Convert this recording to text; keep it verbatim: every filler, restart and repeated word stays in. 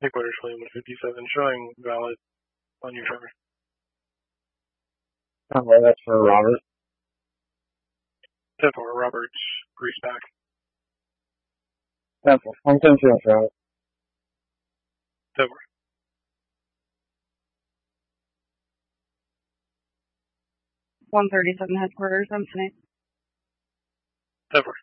Headquarters William one fifty-seven, showing valid on your driver. Oh, well, that's for Robert. ten four, Robert's Greaseback. ten four, I'm ten two insurance. ten four. one thirty-seven headquarters, I'm tonight. ten four.